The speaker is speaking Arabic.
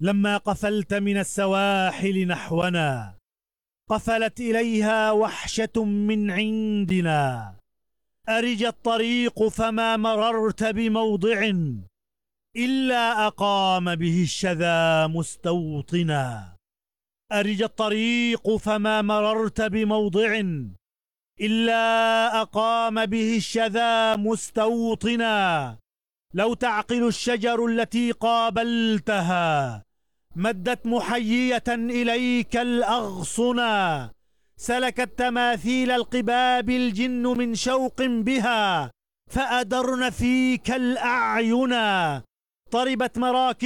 لما قفلت من السواحل نحونا قفلت إليها وحشة من عندنا. أرج الطريق فما مررت بموضع إلا أقام به الشذا مستوطنا. أرج الطريق فما مررت بموضع إلا أقام به الشذا مستوطنا. لو تعقل الشجر التي قابلتها مدت محيية إليك الأغصنا. سلكت تماثيل القباب الجن من شوق بها فأدرن فيك الأعينا. طربت مراكب